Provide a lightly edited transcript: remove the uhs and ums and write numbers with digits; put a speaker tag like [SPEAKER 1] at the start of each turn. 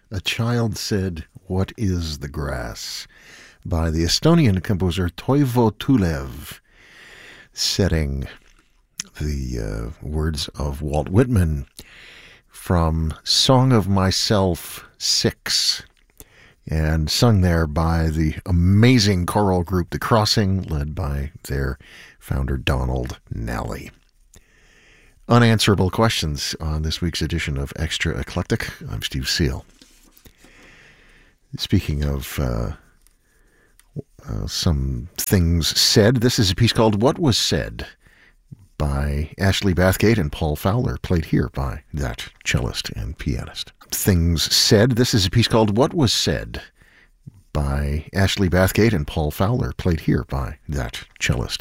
[SPEAKER 1] A child said, "What is the grass?" by the Estonian composer Toivo Tulev, setting the words of Walt Whitman from Song of Myself 6, and sung there by the amazing choral group The Crossing, led by their founder Donald Nally. Unanswerable questions on this week's edition of Extra Eclectic. I'm Steve Seal. Speaking of some things said, this is a piece called What Was Said by Ashley Bathgate and Paul Fowler, played here by that cellist and pianist. Things said, this is a piece called What Was Said by Ashley Bathgate and Paul Fowler, played here by that cellist